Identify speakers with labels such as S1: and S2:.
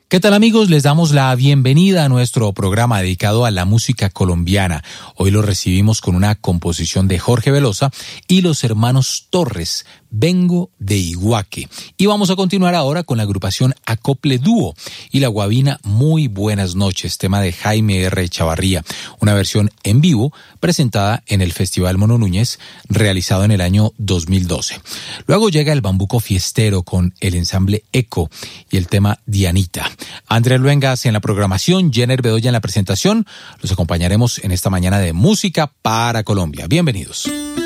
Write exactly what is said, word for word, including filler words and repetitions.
S1: ¿Qué tal, amigos? Les damos la bienvenida a nuestro programa dedicado a la música colombiana. Hoy lo recibimos con una composición de Jorge Velosa y los hermanos Torres, Vengo de Iguaque. Y vamos a continuar ahora con la agrupación Acople Dúo y la guabina Muy Buenas Noches, tema de Jaime R. Chavarría, una versión en vivo presentada en el Festival Mono Núñez, realizado en el año dos mil doce. Luego llega el Bambuco Fiestero con el ensamble Eco y el tema Dianita. Andrés Luengas en la programación, Jenner Bedoya en la presentación. Los acompañaremos en esta mañana de Música para Colombia. Bienvenidos.